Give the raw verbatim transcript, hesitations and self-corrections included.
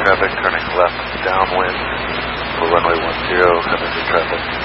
traffic turning left downwind for runway one zero, heavy traffic.